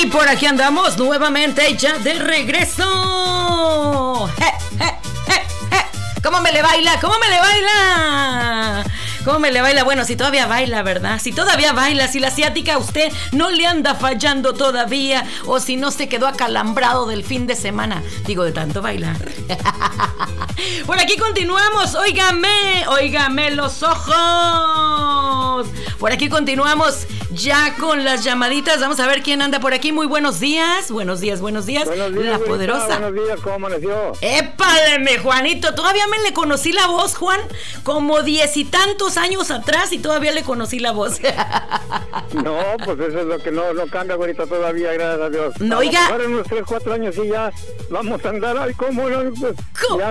Y por aquí andamos nuevamente ya de regreso. ¿Cómo me le baila? ¿Cómo me le baila? ¿Cómo me le baila? Bueno, si todavía baila, ¿verdad? Si todavía baila, si la asiática a usted no le anda fallando todavía, o si no se quedó acalambrado del fin de semana. Digo, de tanto bailar. Por aquí continuamos. Óigame los ojos. Por aquí continuamos ya con las llamaditas. Vamos a ver quién anda por aquí. Muy buenos días. Buenos días. Buenos días, la poderosa. Buenos días, ¿cómo amaneció? ¡Épale, Juanito! Todavía me le conocí la voz, Juan, como 10 y tantos años atrás, y todavía le conocí la voz. No, pues eso es lo que no cambia, güerita, todavía, gracias a Dios. No, oiga. Ahora en unos 3, 4 años sí ya vamos a andar, ay, ¿cómo no? Pues, ya,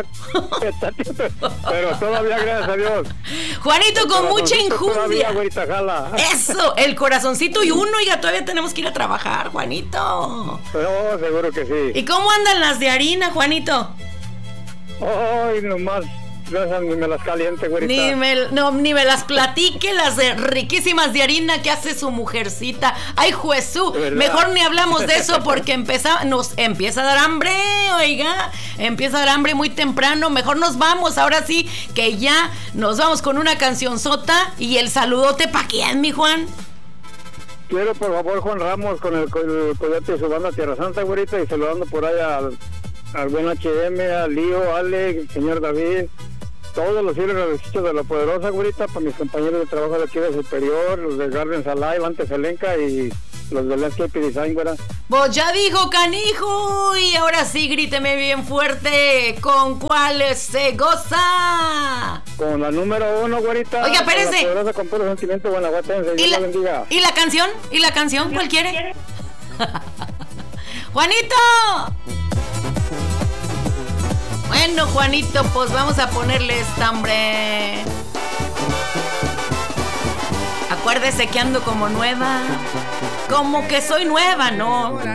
pero todavía, gracias a Dios. Juanito, con mucha injundia. Todavía, güerita, jala. Eso, el corazoncito y uno, oiga, todavía tenemos que ir a trabajar, Juanito. No, seguro que sí. ¿Y cómo andan las de harina, Juanito? Ay, nomás, gracias, ni me las caliente, güerita. Ni me las platique, las riquísimas de harina que hace su mujercita. Ay, Jesús, mejor ni hablamos de eso porque nos empieza a dar hambre, oiga. Empieza a dar hambre muy temprano. Mejor nos vamos, ahora sí, que ya nos vamos con una cancionzota. Y el saludote, ¿pa' quién, mi Juan? Quiero, por favor, Juan Ramos, con el coyote de su banda Tierra Santa, güerita, y saludando por ahí al buen HM, al Lío, Ale, el señor David, todos los hijos de la poderosa, güerita, para mis compañeros de trabajo de aquí de Superior, los de Gardens Alive, antes Elenca, y los de Landscape Design, güera. Pues ya dijo, canijo, y ahora sí, gríteme bien fuerte, ¿con cuáles se goza? Con la número 1, güerita. Oiga, espérese. La poderosa con puro sentimiento, guanajuatense, Dios la bendiga. ¿Y la canción? ¿Cuál quiere? ¡Juanito! Bueno, Juanito, pues vamos a ponerle esta, hombre. Acuérdese que ando como nueva. Como que soy nueva, ¿no?